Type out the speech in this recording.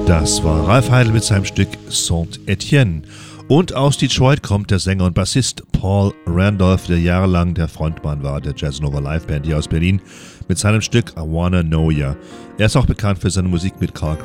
Das war Ralph Heidel mit seinem Stück Saint-Etienne. Und aus Detroit kommt der Sänger und Bassist Paul Randolph, der jahrelang der Frontmann war der Jazzanova Live Band hier aus Berlin, mit seinem Stück I Wanna Know Ya. Er ist auch bekannt für seine Musik mit Carl